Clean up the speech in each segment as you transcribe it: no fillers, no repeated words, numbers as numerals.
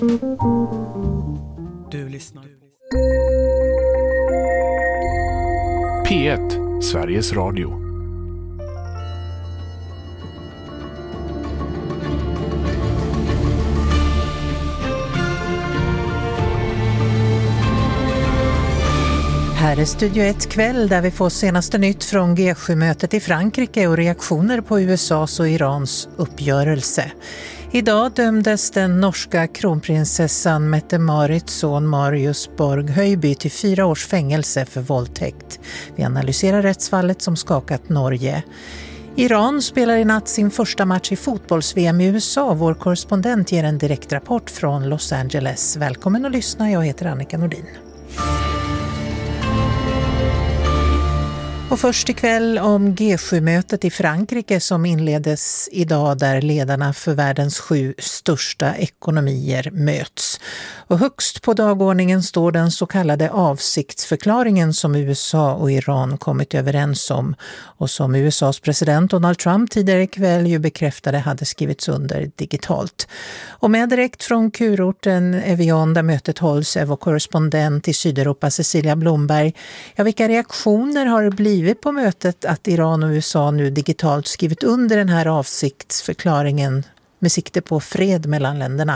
Du lyssnar på P1, Sveriges Radio. Här är Studio 1 kväll där vi får senaste nytt från G7-mötet i Frankrike och reaktioner på USAs och Irans uppgörelse. Idag dömdes den norska kronprinsessan Mette-Marits son Marius Borg-Höjby till 4 års fängelse för våldtäkt. Vi analyserar rättsfallet som skakat Norge. Iran spelar i natt sin första match i fotbolls-VM i USA. Vår korrespondent ger en direktrapport från Los Angeles. Välkommen att lyssna, jag heter Annika Nordin. Och först ikväll om G7-mötet i Frankrike som inleddes idag där ledarna för världens 7 största ekonomier möts. Och högst på dagordningen står den så kallade avsiktsförklaringen som USA och Iran kommit överens om och som USAs president Donald Trump tidigare ikväll ju bekräftade hade skrivits under digitalt. Och med direkt från kurorten Evian där mötet hålls är vår korrespondent i Sydeuropa Cecilia Blomberg. Ja, vilka reaktioner har det blivit på mötet att Iran och USA nu digitalt skrivit under den här avsiktsförklaringen med sikte på fred mellan länderna?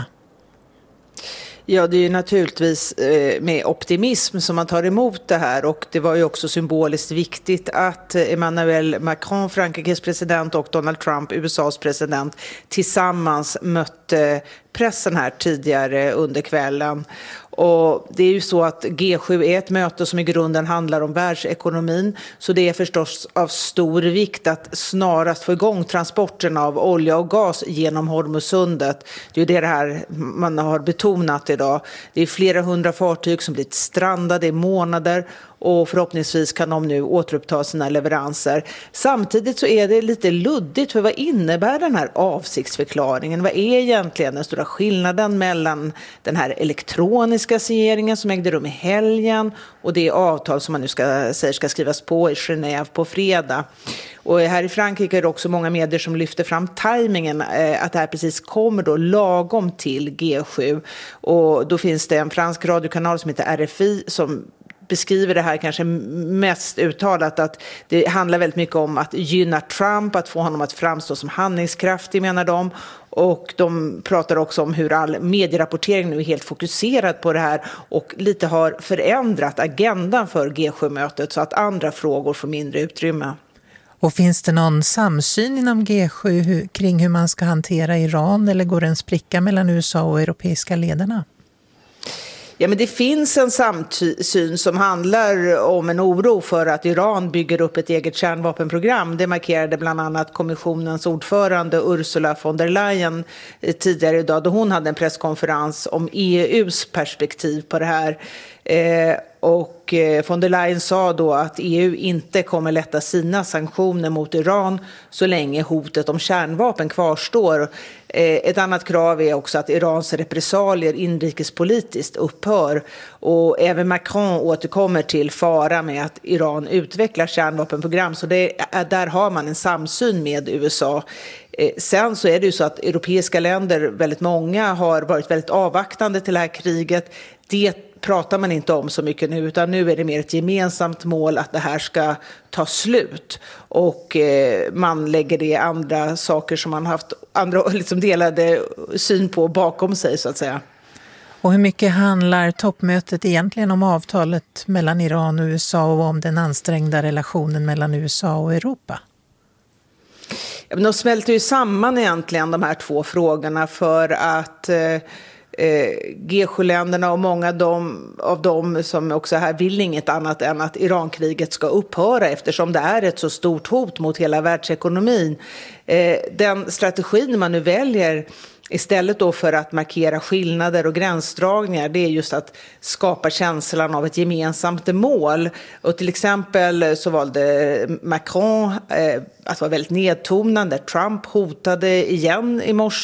Ja, det är ju naturligtvis med optimism som man tar emot det här, och det var ju också symboliskt viktigt att Emmanuel Macron, Frankrikes president, och Donald Trump, USAs president, tillsammans mötte pressen här tidigare under kvällen. Och det är ju så att G7 är ett möte som i grunden handlar om världsekonomin, så det är förstås av stor vikt att snarast få igång transporterna av olja och gas genom Hormuzsundet. Det är ju det här man har betonat idag. Det är flera hundra fartyg som blivit strandade i månader och förhoppningsvis kan de nu återuppta sina leveranser. Samtidigt så är det lite luddigt, för vad innebär den här avsiktsförklaringen? Vad är egentligen den stora skillnaden mellan den här elektroniska signeringen som ägde rum i helgen och det avtal som man nu säger ska skrivas på i Genève på fredag? Och här i Frankrike är det också många medier som lyfter fram tajmingen, att det här precis kommer då lagom till G7. Och då finns det en fransk radiokanal som heter RFI som beskriver det här kanske mest uttalat, att det handlar väldigt mycket om att gynna Trump, att få honom att framstå som handlingskraftig, menar de. Och de pratar också om hur all medierapportering nu är helt fokuserad på det här och lite har förändrat agendan för G7-mötet så att andra frågor får mindre utrymme. Och finns det någon samsyn inom G7 kring hur man ska hantera Iran, eller går det en spricka mellan USA och europeiska ledarna? Ja, men det finns en samsyn som handlar om en oro för att Iran bygger upp ett eget kärnvapenprogram. Det markerade bland annat kommissionens ordförande Ursula von der Leyen tidigare idag, då hon hade en presskonferens om EUs perspektiv på det här. Och von der Leyen sa då att EU inte kommer lätta sina sanktioner mot Iran så länge hotet om kärnvapen kvarstår. Ett annat krav är också att Irans repressalier inrikespolitiskt upphör. Och även Macron återkommer till fara med att Iran utvecklar kärnvapenprogram. Så där har man en samsyn med USA. Sen så är det ju så att europeiska länder, väldigt många, har varit väldigt avvaktande till det här kriget. Det pratar man inte om så mycket nu, utan nu är det mer ett gemensamt mål att det här ska ta slut. Och man lägger det andra saker som man haft andra liksom delade syn på bakom sig, så att säga. Och hur mycket handlar toppmötet egentligen om avtalet mellan Iran och USA och om den ansträngda relationen mellan USA och Europa? Ja, men de smälter ju samman egentligen de här två frågorna, för att G7-länderna och många av dem som också här vill inget annat än att Irankriget ska upphöra, eftersom det är ett så stort hot mot hela världsekonomin. Den strategin man nu väljer istället då för att markera skillnader och gränsdragningar, det är just att skapa känslan av ett gemensamt mål. Och till exempel så valde Macron att vara väldigt nedtonande. Trump hotade igen i morse